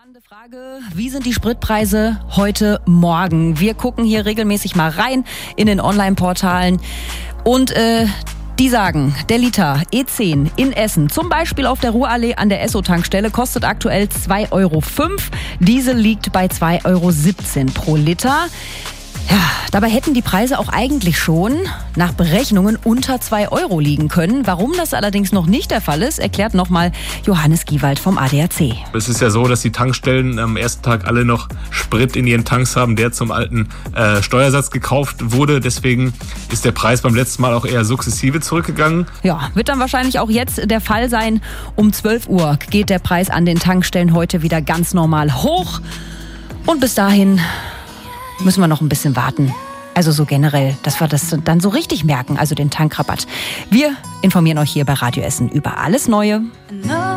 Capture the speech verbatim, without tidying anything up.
Spannende Frage, wie sind die Spritpreise heute Morgen? Wir gucken hier regelmäßig mal rein in den Online-Portalen und äh, die sagen, der Liter E zehn in Essen, zum Beispiel auf der Ruhrallee an der Esso-Tankstelle, kostet aktuell zwei Euro fünf. Diesel liegt bei zwei Euro siebzehn pro Liter. Ja, dabei hätten die Preise auch eigentlich schon nach Berechnungen unter zwei Euro liegen können. Warum das allerdings noch nicht der Fall ist, erklärt nochmal Johannes Giewald vom A D A C. Es ist ja so, dass die Tankstellen am ersten Tag alle noch Sprit in ihren Tanks haben, der zum alten äh, Steuersatz gekauft wurde. Deswegen ist der Preis beim letzten Mal auch eher sukzessive zurückgegangen. Ja, wird dann wahrscheinlich auch jetzt der Fall sein. Um zwölf Uhr geht der Preis an den Tankstellen heute wieder ganz normal hoch. Und bis dahin müssen wir noch ein bisschen warten. Also so generell, dass wir das dann so richtig merken, also den Tankrabatt. Wir informieren euch hier bei Radio Essen über alles Neue.